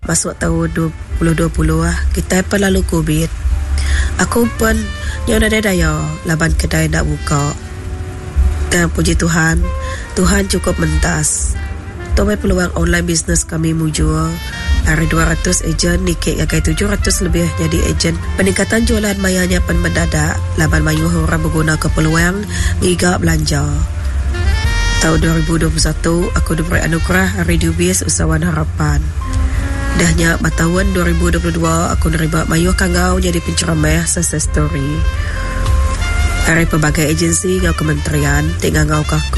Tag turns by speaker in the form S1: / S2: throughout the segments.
S1: masuk tahun 2020 lah. Kita pun lalu COVID. Aku pun yang ada daya laban kedai nak buka. Dan puji Tuhan, Tuhan cukup mentas. Tomai peluang online business kami mujur. Hari 200 ejen nikik gagai 700 lebih jadi ejen. Peningkatan jualan mayanya pun mendadak. Laban mayu orang berguna ke peluang ngiga belanja. Tahun 2021 aku diberi anugerah Radio Biz Usahawan Harapan. Dahnya tahun 2022 aku nerima mayu kangau jadi penceramah success story. Hari pelbagai agensi ngau kementerian tinggal ngau kaku.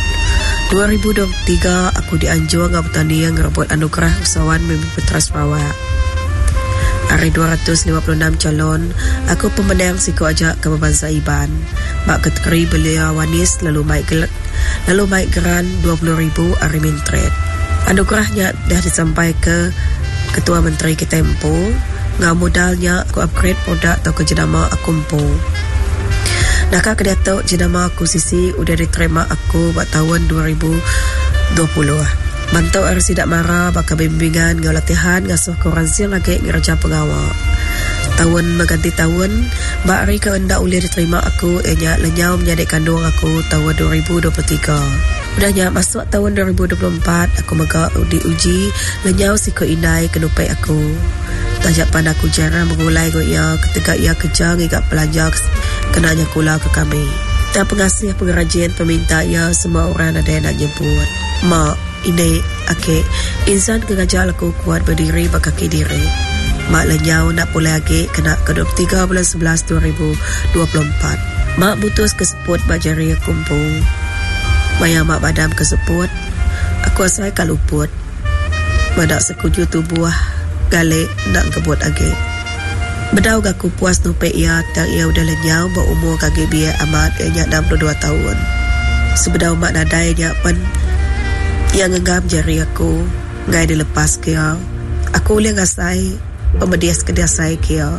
S1: 2023 aku dianjur ngau petani yang ngerebut anugerah usahawan Mimpi Putra Sarawak. Hari 256 calon, aku pemenang siku ajak ke Bebansa Iban. Mak kategori belia wanis lalu maik geran 20,000 hari mintret. Anugerahnya dah disampai ke Ketua Menteri Ketempo. Ngau modalnya aku upgrade produk atau ke jenama aku empu. Nakak kedatuk jenama aku Sisi udah diterima aku buat tahun 2020. Mantau harus tidak marah bakal bimbingan ngau latihan ngasuh korang siang lagi ngeraja pengawal. Tahun mengganti tahun, Mbak Ari ke enda boleh diterima aku enyak lenyau menjadi kandung aku tahun 2023. Udahnya masuk tahun 2024 aku megak diuji lenyau siko indai kenupai aku. Tajak pan aku jarang mengulai goya ketika ia kerja ngigak pelajar kenanya kula ke kami. Dan pengasih pengrajin peminta ia semua orang ada yang nak nyebut. Mak, ini ake insan kengajar aku kuat berdiri berkaki diri. Mak lenyau nak pulai lagi kena ke 23 bulan 11 2024. Mak putus keseput bajari kumpul. Maya mak badam keseput. Aku asal kaluput. Madak sekuju tubuh galik nak kebut lagi. Bedau aku puas nupe ia tak ia udah lenyau berumur kaki biar amat ia 62 tahun. Sebedau mak nadai ia pun yang ngenggam jari aku ngai dilepas kia. Aku boleh ngasai pemedias kedasai kia.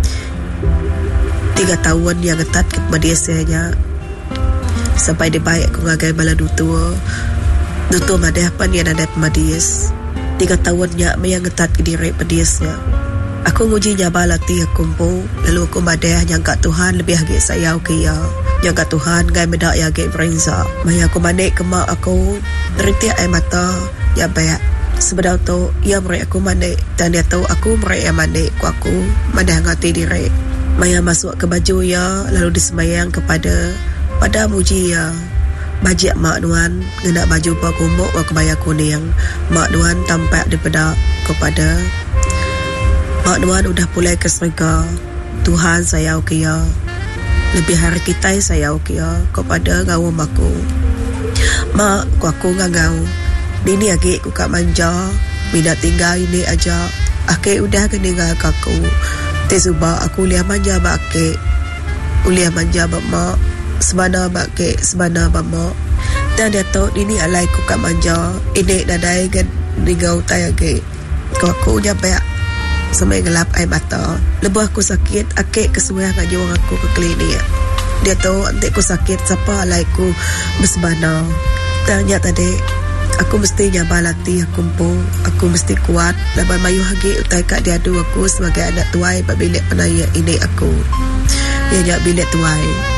S1: 3 tahun yang ngetat ke pemediasnya sampai dibaik aku ngagai bala dutua madah pan yang ada pemedias. 3 tahunnya yang ngetat ke diri pemediasnya. Aku nguji nyaba latih kumpul. Lalu aku madah yang kat Tuhan lebih agak sayau ke ia. Yang kat Tuhan gai medak yang agak berenza. Maya aku manik ke mak aku neritik air mata yang baik. Sebedau tu ia merik aku manik. Dan dia tahu aku merik yang manik ku aku madah ngati diri. Maya masuk ke baju ia lalu disemayang kepada muji ia. Bajik mak nuan ngenak baju pakumuk wa kebaya kuning. Mak nuan tampak daripada kepada mak nuan udah pulai ke serga. Tuhan sayau kia. Lebih hari kita sayau kia kepada ngawum aku. Mak aku ngangau. Nini agi ku kak manja. Minat tinggal ini aja. Ake udah keninggal kaku. Tesuba aku liah manja bak ake. Uliah manja bak mak. Sebana bak ake. Sebana bak mak. Dan dia tahu ini alai ku kak manja. Ini nadai kan ningau tay ake. Aku nyampe sampai gelap air mata. Lepas aku sakit, akik kesuai dengan orang aku ke klinik. Dia tahu nanti aku sakit, siapa alai aku bersebana. Tanya tadi, aku mesti nyabar latih aku pun. Aku mesti kuat. Lepas mayu hagi utai kat diadu aku sebagai anak tuai pada bilik penaya ini aku. Ia nyak bilik tuai.